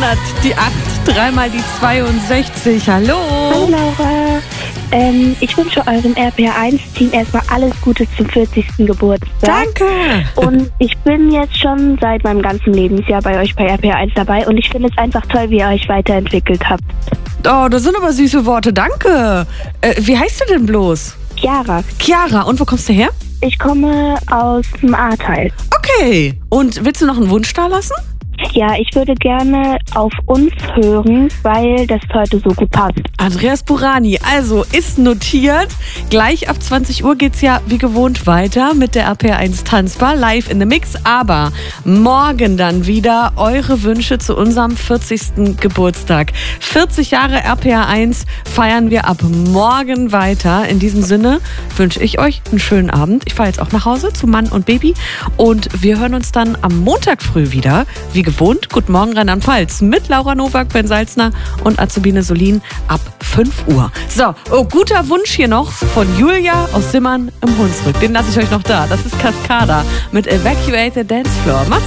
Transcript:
100, die 8, dreimal die 62. Hallo. Hallo Laura. Ich wünsche eurem RPR1-Team erstmal alles Gute zum 40. Geburtstag. Danke. Und ich bin jetzt schon seit meinem ganzen Lebensjahr bei euch bei RPR1 dabei und ich finde es einfach toll, wie ihr euch weiterentwickelt habt. Oh, das sind aber süße Worte. Danke. Wie heißt du denn bloß? Chiara, und wo kommst du her? ich komme aus dem Ahrtal. Okay. Und willst du noch einen Wunsch da lassen? Ja, ich würde gerne auf uns hören, weil das heute so gut passt. Andreas Burani, also ist notiert. Gleich ab 20 Uhr geht's ja wie gewohnt weiter mit der RPR1 Tanzbar live in the Mix. Aber morgen dann wieder eure Wünsche zu unserem 40. Geburtstag. 40 Jahre RPR1 feiern wir ab morgen weiter. In diesem Sinne wünsche ich euch einen schönen Abend. Ich fahre jetzt auch nach Hause zu Mann und Baby und wir hören uns dann am Montag früh wieder. Wie gewohnt, Guten Morgen Rheinland-Pfalz mit Laura Nowak, Ben Salzner und Azubine Solin ab 5 Uhr. So, guter Wunsch hier noch von Julia aus Simmern im Hunsrück. Den lasse ich euch noch da. Das ist Cascada mit Evacuate the Dance Floor. Macht's